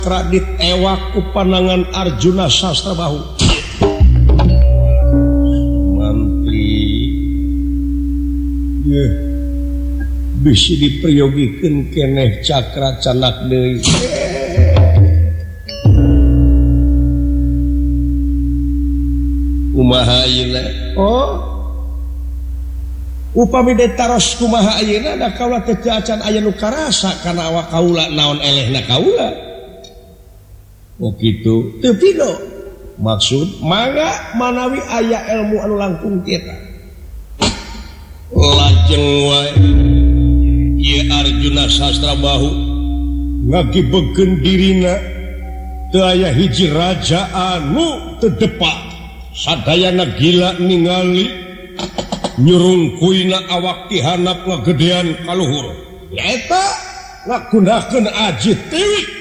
Radit ewaku panangan Arjuna Sastrabahu. Mantri bisa dipriyogikeun keneh cakra canak deui. Kumaha ayeuna? Oh, upami detaros kumaha ayeuna da kaula teu acan aya nu karasa kana awak kaula naon elehna kaula. Oh gitu, teu pino maksud mangga manawi aya ilmu anu langkung kita. Lajeng wae ieu Arjuna Sastrabahu ngagibegeun dirina teu aya hiji raja anu teu depak sadayana gila ningali nyurungkuina awak ti handap ngagedean ka luhur. Nyaeta ngagundakeun aji tiwik